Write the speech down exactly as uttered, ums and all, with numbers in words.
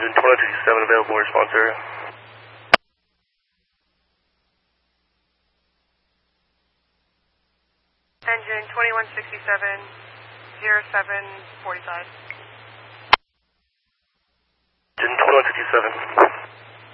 Engine twenty-one sixty-seven available response area. Engine twenty-one sixty-seven, zero seven forty-five. Engine twenty-one sixty-seven.